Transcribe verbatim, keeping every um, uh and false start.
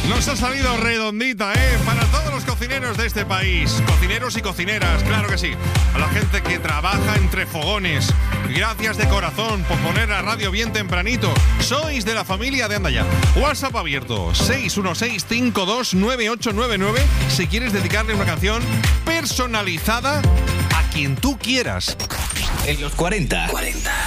Nos ha salido redondita, ¿eh? Para todos los cocineros de este país. Cocineros y cocineras, claro que sí. A la gente que trabaja entre fogones. Gracias de corazón por poner la radio bien tempranito. Sois de la familia de Anda Ya. WhatsApp abierto, seis uno seis, cinco dos nueve ocho nueve nueve. Si quieres dedicarle una canción personalizada a quien tú quieras. En los cuarenta. cuarenta.